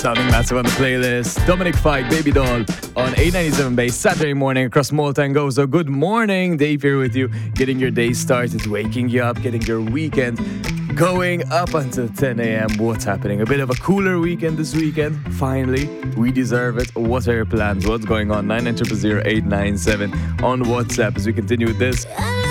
sounding massive on the playlist. Dominic Fike, Baby Doll on 897 Base, Saturday morning across Malta and Gozo. Good morning, Dave here with you, getting your day started, waking you up, getting your weekend going up until 10 a.m. What's happening? A bit of a cooler weekend this weekend. Finally, we deserve it. What are your plans? What's going on? 9900897 on WhatsApp as we continue with this.